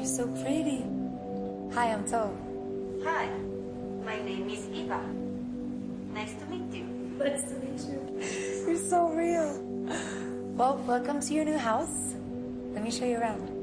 so pretty. Hi, I'm To. Hi, my name is Eva. Nice to meet you. Nice to meet you. You're so real. Well, welcome to your new house. Let me show you around.